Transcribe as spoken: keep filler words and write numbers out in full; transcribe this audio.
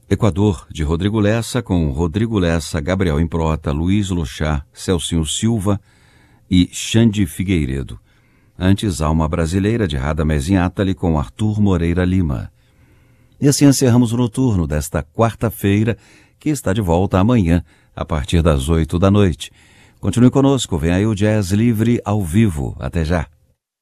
Equador, de Rodrigo Lessa, com Rodrigo Lessa, Gabriel Improta, Luiz Lochá, Celcinho Silva e Xande Figueiredo. Antes, Alma Brasileira, de Radamés Inátali, com Arthur Moreira Lima. E assim encerramos o Noturno desta quarta-feira, que está de volta amanhã, a partir das oito da noite. Continue conosco, vem aí o Jazz Livre ao vivo. Até já!